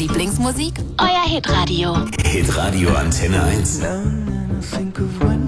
Lieblingsmusik? Euer Hitradio. Hitradio Antenne 1. Now and then I think of when